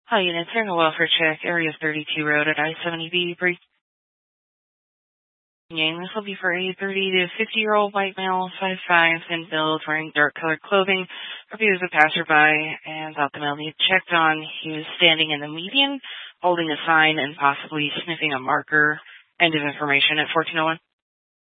Hi, unit, Serial Welfare Check, Area 32 Road at I-70B. This will be for a 30 to 50-year-old white male, 5'5", thin build, wearing dark-colored clothing. Reviews a passerby and thought the male needed checked on. He was standing in the median, holding a sign and possibly sniffing a marker. End of information at 1401.